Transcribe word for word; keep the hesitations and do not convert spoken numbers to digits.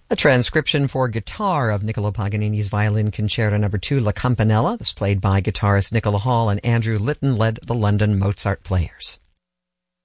A transcription for guitar of Niccolo Paganini's Violin Concerto Number two, La Campanella. This played by guitarist Nicola Hall, and Andrew Litton led the London Mozart Players.